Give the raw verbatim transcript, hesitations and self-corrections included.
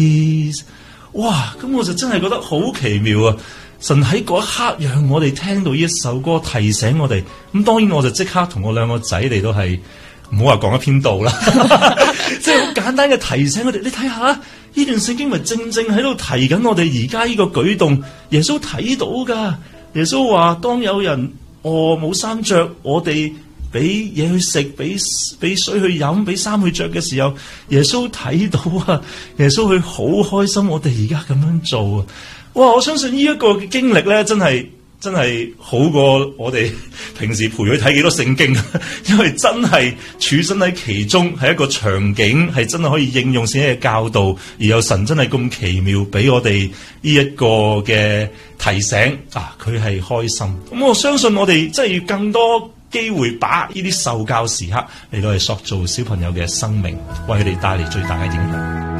哇！咁我就真係覺得好奇妙啊！神喺嗰一刻讓我哋聽到呢一首歌，提醒我哋。咁當然我就即刻同我兩個仔嚟到係唔好話講一篇道啦，即係好簡單嘅提醒我哋。你睇下呢段聖經咪正正喺度提緊我哋而家呢個舉動。耶穌睇到㗎，耶穌話當有人餓冇衫着，我哋俾嘢去食，俾俾水去飲，俾衫去着嘅時候，耶穌睇到啊，耶穌佢好開心，我哋而家咁樣做啊！哇！我相信呢一個經歷咧，真係真係好過我哋平時陪佢睇幾多聖經，因為真係處身喺其中，係一個場景，係真係可以應用聖經嘅教導，而有神真係咁奇妙俾我哋呢一個嘅提醒啊！佢係開心，咁我相信我哋真係要更多機會把握呢啲受教時刻嚟到嚟塑造小朋友嘅生命，為佢哋帶嚟最大嘅影響。